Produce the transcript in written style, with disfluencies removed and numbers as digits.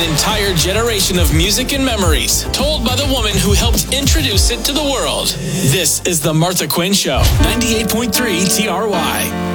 an entire generation of music and memories, told by the woman who helped introduce it to the world. This is The Martha Quinn Show, 98.3 TRY.